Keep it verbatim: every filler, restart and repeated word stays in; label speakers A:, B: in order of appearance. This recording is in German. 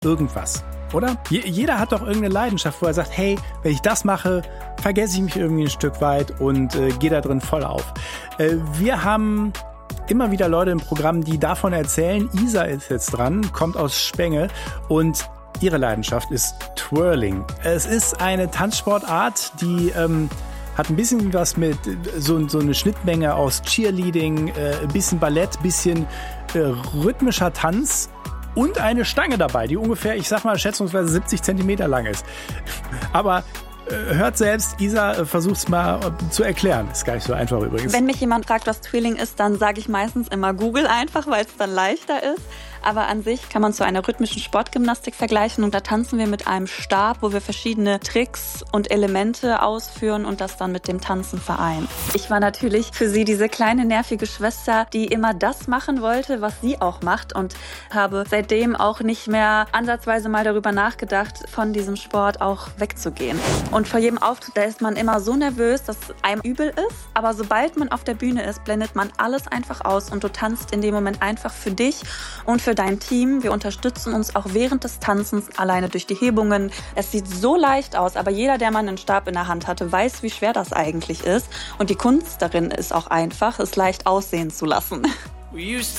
A: irgendwas, oder? Je- jeder hat doch irgendeine Leidenschaft, wo er sagt, hey, wenn ich das mache, vergesse ich mich irgendwie ein Stück weit und äh, gehe da drin voll auf. Äh, wir haben immer wieder Leute im Programm, die davon erzählen. Isa ist jetzt dran, kommt aus Spenge und ihre Leidenschaft ist Twirling. Es ist eine Tanzsportart, die ähm, hat ein bisschen was mit so, so eine Schnittmenge aus Cheerleading, äh, ein bisschen Ballett, ein bisschen äh, rhythmischer Tanz und eine Stange dabei, die ungefähr, ich sag mal, schätzungsweise siebzig Zentimeter lang ist. Aber äh, hört selbst, Isa äh, versucht's mal äh, zu erklären. Ist gar nicht so einfach übrigens.
B: Wenn mich jemand fragt, was Twirling ist, dann sage ich meistens immer Google einfach, weil es dann leichter ist. Aber an sich kann man zu einer rhythmischen Sportgymnastik vergleichen und da tanzen wir mit einem Stab, wo wir verschiedene Tricks und Elemente ausführen und das dann mit dem Tanzen vereinen. Ich war natürlich für sie diese kleine nervige Schwester, die immer das machen wollte, was sie auch macht und habe seitdem auch nicht mehr ansatzweise mal darüber nachgedacht, von diesem Sport auch wegzugehen. Und vor jedem Auftritt, da ist man immer so nervös, dass einem übel ist, aber sobald man auf der Bühne ist, blendet man alles einfach aus und du tanzt in dem Moment einfach für dich und für dein Team. Wir unterstützen uns auch während des Tanzens alleine durch die Hebungen. Es sieht so leicht aus, aber jeder, der mal einen Stab in der Hand hatte, weiß, wie schwer das eigentlich ist. Und die Kunst darin ist auch einfach, es leicht aussehen zu lassen.